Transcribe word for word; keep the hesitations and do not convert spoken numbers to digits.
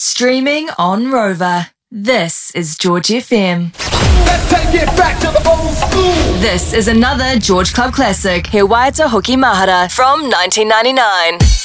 Streaming on Rover. This is George F M. Let's take it back to the old school. This is another George Club classic, He Waita Hoki Mahara from nineteen ninety-nine.